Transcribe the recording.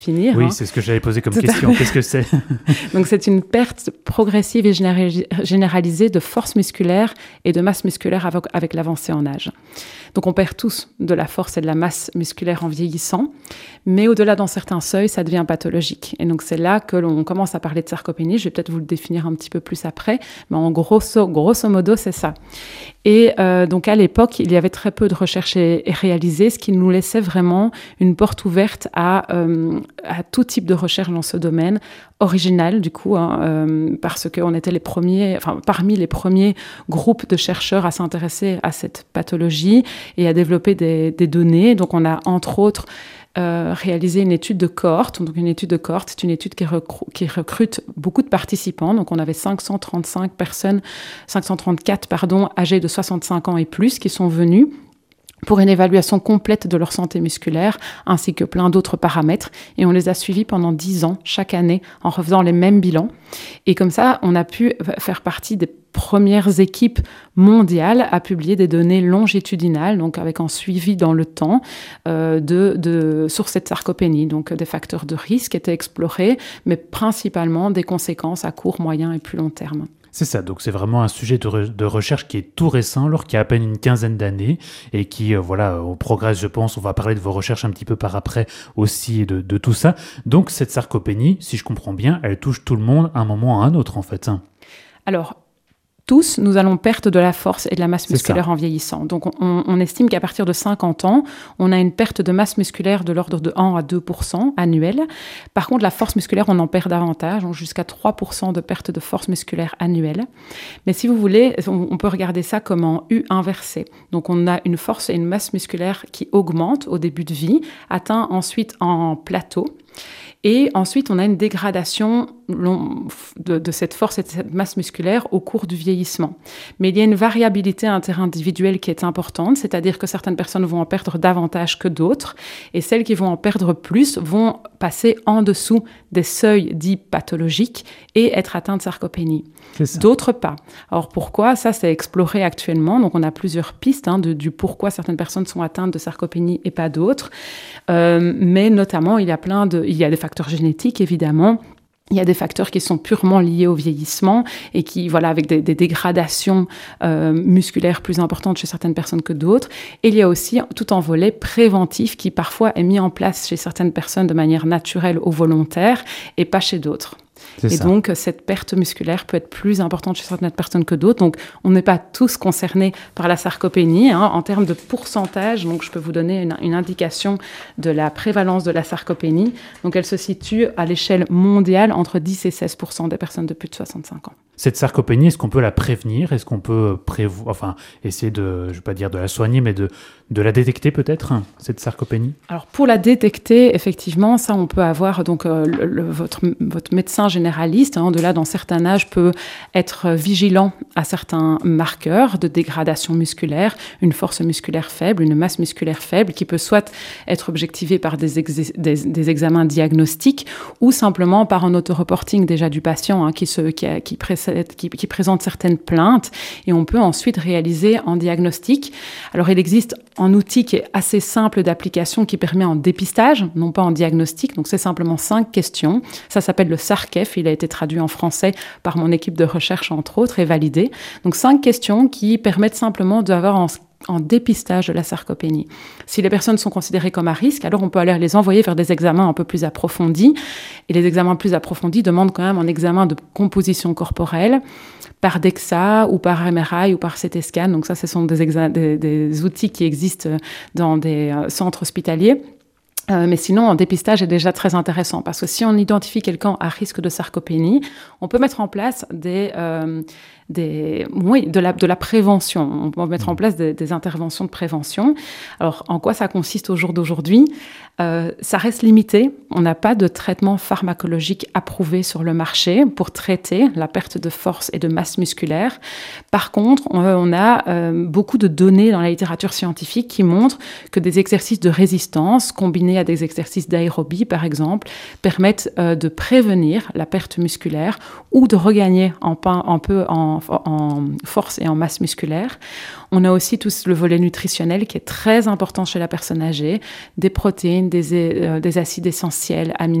finir. Oui, c'est ce que j'allais poser comme question. Qu'est-ce que c'est? Donc, c'est une perte progressive et généralisée de force musculaire et de masse musculaire avec l'avancée en âge. Donc, on perd tous de la force et de la masse musculaire en vieillissant, mais au-delà d'un certain seuil, ça devient pathologique. Et donc, c'est là que l'on commence à parler de sarcopénie. Je vais peut-être vous le définir un petit peu plus après, mais en grosso modo, c'est ça. Et donc, à l'époque, il y avait très peu de recherches réalisées, ce qui nous laissait vraiment une porte ouverte à tout type de recherche dans ce domaine, original du coup, parce qu'on était parmi les premiers groupes de chercheurs à s'intéresser à cette pathologie et à développer des données. Donc on a entre autres réalisé une étude de cohorte. Donc une étude de cohorte, c'est une étude qui recrute beaucoup de participants. Donc on avait 534 âgés de 65 ans et plus qui sont venus pour une évaluation complète de leur santé musculaire, ainsi que plein d'autres paramètres. Et on les a suivis pendant 10 ans, chaque année, en refaisant les mêmes bilans. Et comme ça, on a pu faire partie des premières équipes mondiales à publier des données longitudinales, donc avec un suivi dans le temps sur cette sarcopénie. Donc des facteurs de risque étaient explorés, mais principalement des conséquences à court, moyen et plus long terme. C'est ça, donc c'est vraiment un sujet de recherche qui est tout récent, alors qui a à peine une quinzaine d'années, et qui, on progresse, je pense. On va parler de vos recherches un petit peu par après aussi, de tout ça. Donc cette sarcopénie, si je comprends bien, elle touche tout le monde à un moment ou à un autre, en fait. Alors, tous, nous allons perdre de la force et de la masse musculaire en vieillissant. Donc, on estime qu'à partir de 50 ans, on a une perte de masse musculaire de l'ordre de 1 à 2% annuelle. Par contre, la force musculaire, on en perd davantage, donc jusqu'à 3% de perte de force musculaire annuelle. Mais si vous voulez, on peut regarder ça comme en U inversé. Donc, on a une force et une masse musculaire qui augmentent au début de vie, atteint ensuite en plateau. Et ensuite, on a une dégradation de cette force et de cette masse musculaire au cours du vieillissement. Mais il y a une variabilité interindividuelle qui est importante, c'est-à-dire que certaines personnes vont en perdre davantage que d'autres, et celles qui vont en perdre plus vont passer en dessous des seuils dits pathologiques et être atteintes de sarcopénie. D'autres pas. Alors pourquoi? Ça, c'est exploré actuellement. Donc on a plusieurs pistes du pourquoi certaines personnes sont atteintes de sarcopénie et pas d'autres. Mais notamment, il y a des facteurs génétiques, évidemment. Il y a des facteurs qui sont purement liés au vieillissement et qui, avec des dégradations musculaires plus importantes chez certaines personnes que d'autres. Et il y a aussi tout un volet préventif qui parfois est mis en place chez certaines personnes de manière naturelle ou volontaire et pas chez d'autres. Donc, cette perte musculaire peut être plus importante chez certaines personnes que d'autres. Donc, on n'est pas tous concernés par la sarcopénie. En termes de pourcentage, donc, je peux vous donner une indication de la prévalence de la sarcopénie. Donc, elle se situe à l'échelle mondiale entre 10 et 16% des personnes de plus de 65 ans. Cette sarcopénie, est-ce qu'on peut la prévenir? Est-ce qu'on peut essayer de, je ne vais pas dire de la soigner, mais de la détecter peut-être, cette sarcopénie? Alors, pour la détecter, effectivement, ça, on peut avoir donc votre médecin généraliste, au-delà d'un certain âge, peut être vigilant à certains marqueurs de dégradation musculaire, une force musculaire faible, une masse musculaire faible, qui peut soit être objectivée par des examens diagnostiques ou simplement par un autoreporting déjà du patient qui présente certaines plaintes, et on peut ensuite réaliser un diagnostic. Alors, il existe un outil qui est assez simple d'application qui permet un dépistage, non pas en diagnostic. Donc, c'est simplement 5 questions. Ça s'appelle le SARCEF. Il a été traduit en français par mon équipe de recherche, entre autres, et validé. Donc, 5 questions qui permettent simplement d'avoir en dépistage de la sarcopénie. Si les personnes sont considérées comme à risque, alors on peut aller les envoyer vers des examens un peu plus approfondis. Et les examens plus approfondis demandent quand même un examen de composition corporelle par DEXA ou par MRI ou par CT scan. Donc ça, ce sont des outils qui existent dans des centres hospitaliers. Mais sinon, un dépistage est déjà très intéressant parce que si on identifie quelqu'un à risque de sarcopénie, on peut mettre en place de la prévention. On peut mettre en place des interventions de prévention. Alors, en quoi ça consiste au jour d'aujourd'hui? Ça reste limité. On n'a pas de traitement pharmacologique approuvé sur le marché pour traiter la perte de force et de masse musculaire. Par contre, on a beaucoup de données dans la littérature scientifique qui montrent que des exercices de résistance combinés à à des exercices d'aérobie, par exemple, permettent de prévenir la perte musculaire ou de regagner un peu en force et en masse musculaire. On a aussi tout le volet nutritionnel qui est très important chez la personne âgée, des protéines, des acides essentiels,